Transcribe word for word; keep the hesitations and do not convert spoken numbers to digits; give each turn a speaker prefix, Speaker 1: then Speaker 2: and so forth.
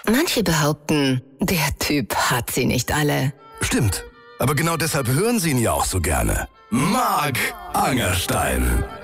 Speaker 1: Manche behaupten, der Typ hat sie nicht alle.
Speaker 2: Stimmt, aber genau deshalb hören Sie ihn ja auch so gerne. Marc Angerstein.